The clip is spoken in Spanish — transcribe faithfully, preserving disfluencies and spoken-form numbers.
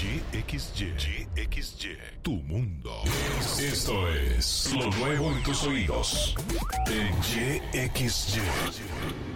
Y X Y. Y X Y. Tu mundo. Esto es lo nuevo en tus oídos. En Y X Y.